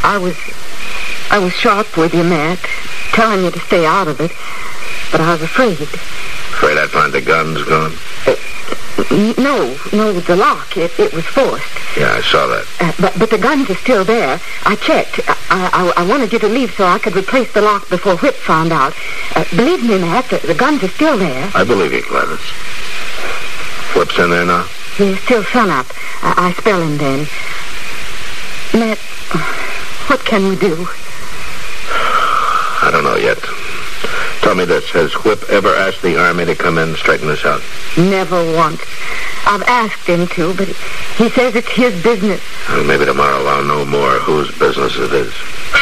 I was sharp with you, Matt, telling you to stay out of it, but I was afraid. Afraid I'd find the guns gone? No, the lock, it was forced. Yeah, I saw that. But the guns are still there. I checked. I wanted you to leave so I could replace the lock before Whip found out. Believe me, Matt, the guns are still there. I believe you, Gladys. Whip's in there now? He's still sun-up. I spell him then. Matt, what can we do? I don't know yet. Tell me this. Has Whip ever asked the Army to come in and straighten this out? Never once. I've asked him to, but he says it's his business. Well, maybe tomorrow I'll know more whose business it is.